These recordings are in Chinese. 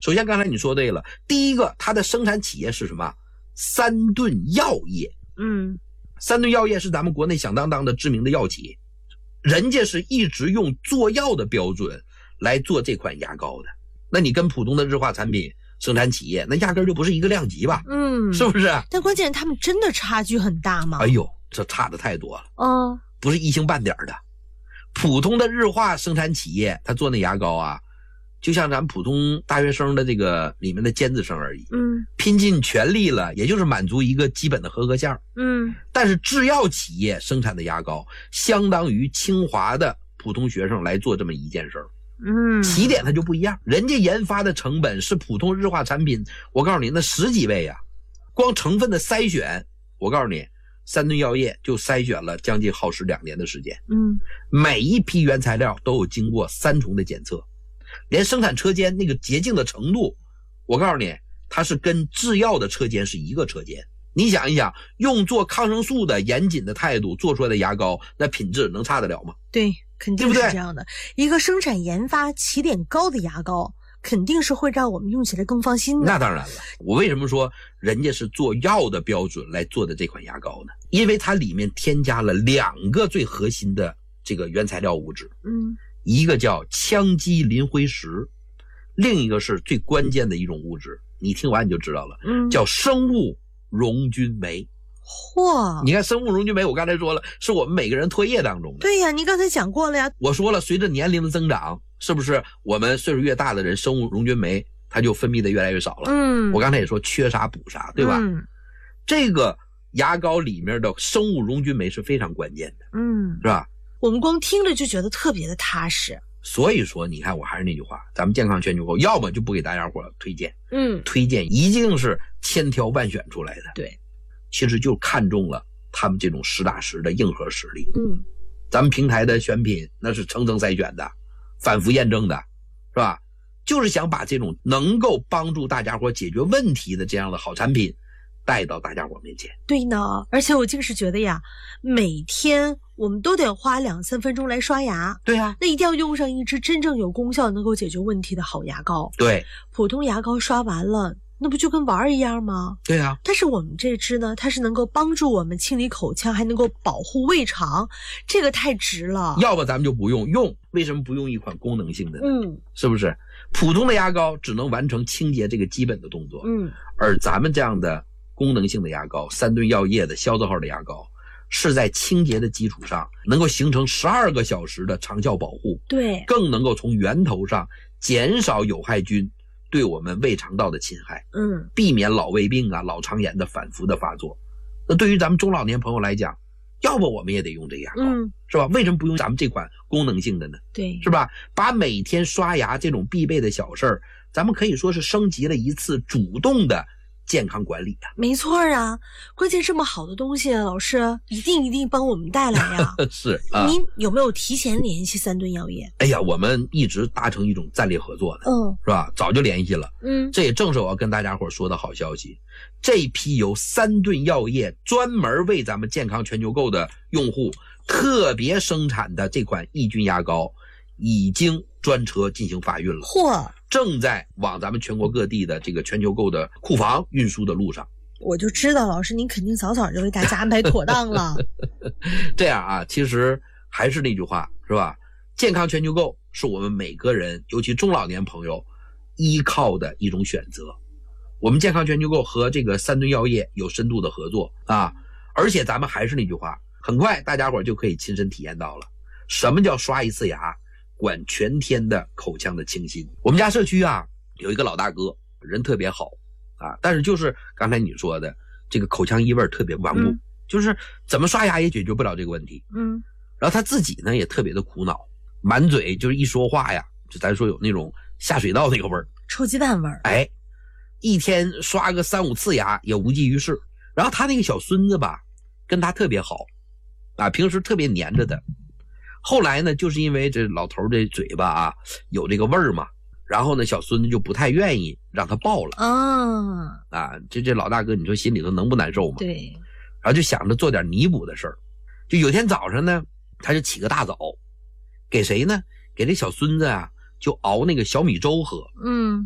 首先刚才你说对了，第一个它的生产企业是什么？三顿药业。三顿药业是咱们国内响当当的知名的药企，人家是一直用做药的标准来做这款牙膏的。那你跟普通的日化产品生产企业那压根就不是一个量级吧？是不是？ 但关键他们真的差距很大吗？ 哎呦，这差的太多了。不是一星半点的。普通的日化生产企业他做那牙膏啊，就像咱们普通大学生的这个里面的尖子生而已。拼尽全力了，也就是满足一个基本的合格项。但是制药企业生产的牙膏相当于清华的普通学生来做这么一件事儿。起点它就不一样，人家研发的成本是普通日化产品，我告诉你那10几倍啊。光成分的筛选，我告诉你三顿药业就筛选了将近耗时2年的时间。每一批原材料都有经过3重的检测，连生产车间那个洁净的程度，我告诉你它是跟制药的车间是一个车间。你想一想，用做抗生素的严谨的态度做出来的牙膏，那品质能差得了吗？ 对，肯定是这样的。一个生产研发起点高的牙膏，肯定是会让我们用起来更放心的。 那当然了，我为什么说人家是做药的标准来做的这款牙膏呢？因为它里面添加了2个最核心的这个原材料物质。一个叫羟基磷灰石，另一个是最关键的一种物质，你听完你就知道了，叫生物溶菌酶。你看生物溶菌酶，我刚才说了，是我们每个人唾液当中的。 对呀，你刚才讲过了呀。我说了，随着年龄的增长，是不是我们岁数越大的人，生物溶菌酶它就分泌的越来越少了？我刚才也说缺啥补啥，对吧？这个牙膏里面的生物溶菌酶是非常关键的，是吧？ 我们光听着就觉得特别的踏实。 所以说你看，我还是那句话，咱们健康全球购要么就不给大家伙推荐，推荐一定是千挑万选出来的。 对， 其实就看中了他们这种实打实的硬核实力。咱们平台的选品那是层层筛选的，反复验证的，是吧？就是想把这种能够帮助大家伙解决问题的这样的好产品带到大家伙面前。 对呢，而且我就是觉得呀，每天我们都得花2-3分钟来刷牙。 对啊， 那一定要用上一支真正有功效能够解决问题的好牙膏。 对， 普通牙膏刷完了那不就跟玩一样吗？ 对啊， 但是我们这支呢，它是能够帮助我们清理口腔，还能够保护胃肠，这个太值了。 要不咱们就不用，为什么不用一款功能性的呢？是不是？普通的牙膏只能完成清洁这个基本的动作，而咱们这样的功能性的牙膏，三顿药业的消字号的牙膏，是在清洁的基础上能够形成12个小时的长效保护， 对， 更能够从源头上减少有害菌对我们胃肠道的侵害，避免老胃病啊、老肠炎的反复的发作。那对于咱们中老年朋友来讲，要不我们也得用这个牙膏，是吧？为什么不用咱们这款功能性的呢？ 对， 是吧？把每天刷牙这种必备的小事儿，咱们可以说是升级了一次主动的健康管理啊。 没错啊，关键这么好的东西，老师一定帮我们带来呀。 是啊， 您有没有提前联系三顿药业？ 哎呀，我们一直达成一种战略合作的，是吧？早就联系了，这也正是我要跟大家伙说的好消息。这批由三顿药业专门为咱们健康全球购的用户特别生产的这款抑菌牙膏，已经专车进行发运了。正在往咱们全国各地的这个全球购的库房运输的路上。 我就知道老师您肯定早就为大家安排妥当了。 这样啊，其实还是那句话，是吧？健康全球购是我们每个人，尤其中老年朋友依靠的一种选择。我们健康全球购和这个三顿药业有深度的合作啊，而且咱们还是那句话，很快大家伙就可以亲身体验到了什么叫刷一次牙管全天的口腔的清新。我们家社区啊有一个老大哥，人特别好啊，但是就是刚才你说的这个口腔异味特别顽固，就是怎么刷牙也解决不了这个问题。然后他自己呢也特别的苦恼，满嘴就是一说话呀，就咱说有那种下水道那个味儿， 臭鸡蛋味儿。 哎，一天刷个3-5次牙也无济于事。然后他那个小孙子吧，跟他特别好啊，平时特别黏着他。后来呢，就是因为这老头这嘴巴啊有这个味儿嘛，然后呢小孙子就不太愿意让他抱了啊，这老大哥你说心里头能不难受吗？ 对， 然后就想着做点弥补的事儿。就有天早上呢，他就起个大早，给谁呢？给这小孙子啊就熬那个小米粥喝。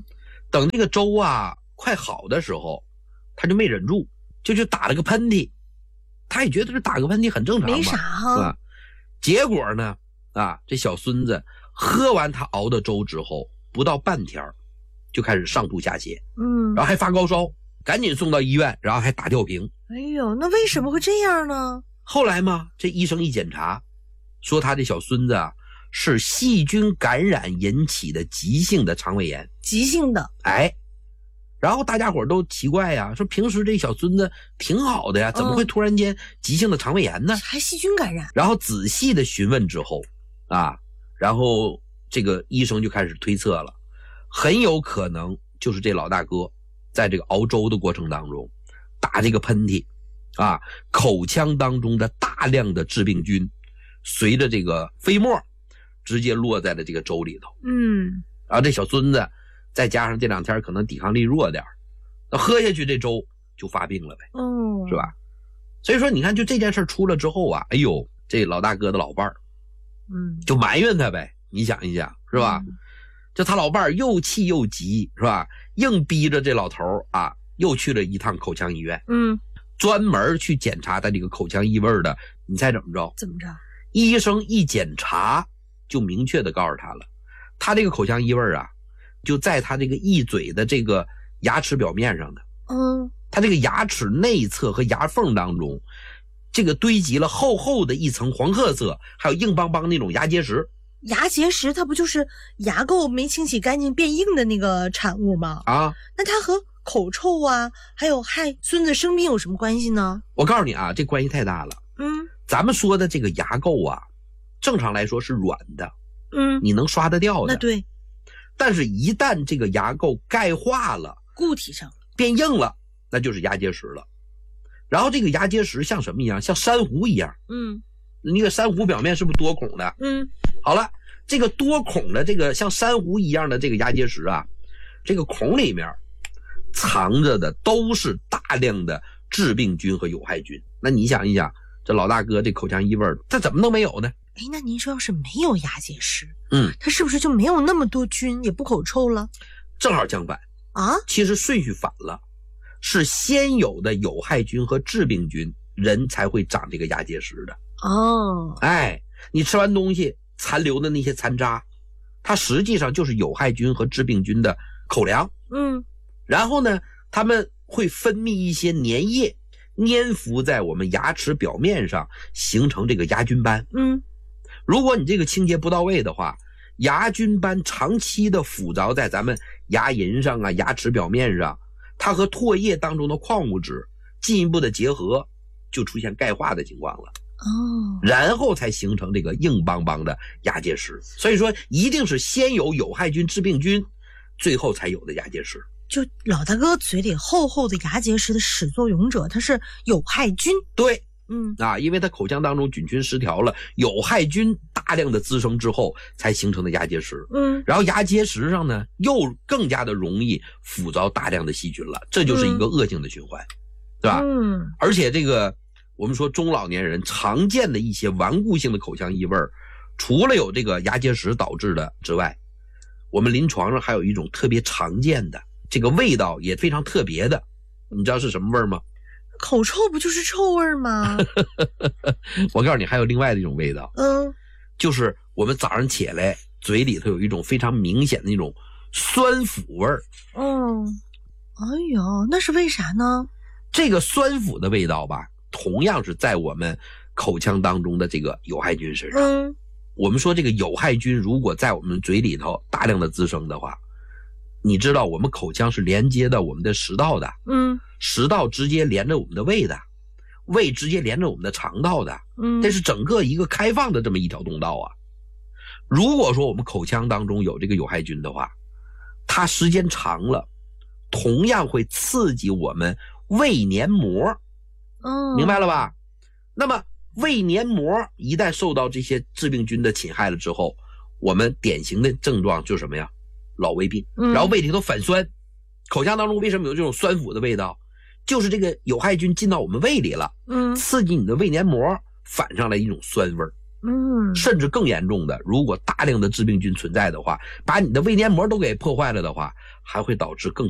等这个粥啊快好的时候，他就没忍住，就去打了个喷嚏。他也觉得这打个喷嚏很正常嘛， 没啥哈。 结果呢，这小孙子喝完他熬的粥之后，不到半天就开始上吐下泻，然后还发高烧，赶紧送到医院，然后还打吊瓶。 哎呦，那为什么会这样呢？ 后来嘛，这医生一检查，说他这小孙子是细菌感染引起的急性的肠胃炎。 急性的。 然后大家伙都奇怪呀，说平时这小孙子挺好的呀，怎么会突然间急性的肠胃炎呢？ 还细菌感染。 然后仔细的询问之后然后这个医生就开始推测了，很有可能就是这老大哥在这个熬粥的过程当中打这个喷嚏口腔当中的大量的致病菌随着这个飞沫直接落在了这个粥里头。然后这小孙子再加上这2天可能抵抗力弱点，喝下去这粥就发病了呗，是吧？所以说你看，就这件事出了之后哎呦，这老大哥的老伴儿就埋怨他呗，你想一想是吧？就他老伴儿又气又急是吧？硬逼着这老头又去了一趟口腔医院，专门去检查他这个口腔异味的。你猜怎么着？ 怎么着？ 医生一检查就明确的告诉他了，他这个口腔异味就在他这个一嘴的这个牙齿表面上的。他这个牙齿内侧和牙缝当中，这个堆积了厚厚的一层黄褐色还有硬邦邦那种牙结石。 牙结石它不就是牙垢没清洗干净变硬的那个产物吗？那它和口臭还有害孙子生病有什么关系呢？ 我告诉你这关系太大了。咱们说的这个牙垢正常来说是软的，你能刷得掉的。 那对。 但是一旦这个牙垢钙化了， 固体上了， 变硬了，那就是牙结石了。然后这个牙结石像什么一样？像珊瑚一样。那个珊瑚表面是不是多孔的？好了，这个多孔的这个像珊瑚一样的这个牙结石这个孔里面藏着的都是大量的致病菌和有害菌。那你想一想，这老大哥这口腔异味他怎么能没有呢？ 那您说要是没有牙结石，它是不是就没有那么多菌，也不口臭了？ 正好相反其实顺序反了，是先有的有害菌和致病菌，人才会长这个牙结石的。你吃完东西残留的那些残渣，它实际上就是有害菌和致病菌的口粮。然后呢，它们会分泌一些粘液，粘附在我们牙齿表面上，形成这个牙菌斑。如果你这个清洁不到位的话，牙菌斑长期的附着在咱们牙龈上牙齿表面上，它和唾液当中的矿物质进一步的结合，就出现钙化的情况了。然后才形成这个硬邦邦的牙结石。所以说一定是先有有害菌致病菌，最后才有的牙结石。 就老大哥嘴里厚厚的牙结石的始作俑者，它是有害菌。 对，因为它口腔当中菌群失调了，有害菌大量的滋生之后才形成的牙结石。然后牙结石上呢又更加的容易附着大量的细菌了，这就是一个恶性的循环，对吧？而且这个我们说中老年人常见的一些顽固性的口腔异味，除了有这个牙结石导致的之外，我们临床上还有一种特别常见的，这个味道也非常特别的，你知道是什么味吗？ 口臭不就是臭味吗？ 我告诉你，还有另外的一种味道，就是我们早上起来嘴里头有一种非常明显的那种酸腐味儿。 哎呦，那是为啥呢？ 这个酸腐的味道吧，同样是在我们口腔当中的这个有害菌身上。我们说这个有害菌如果在我们嘴里头大量的滋生的话，你知道我们口腔是连接到我们的食道的，食道直接连着我们的胃的，胃直接连着我们的肠道的，这是整个一个开放的这么一条通道如果说我们口腔当中有这个有害菌的话，它时间长了，同样会刺激我们胃黏膜。明白了吧？那么胃黏膜一旦受到这些致病菌的侵害了之后，我们典型的症状就是什么呀？老胃病。然后胃里头反酸，口腔当中为什么有这种酸腐的味道？就是这个有害菌进到我们胃里了，刺激你的胃黏膜，反上来一种酸味儿。 甚至更严重的，如果大量的致病菌存在的话，把你的胃黏膜都给破坏了的话，还会导致更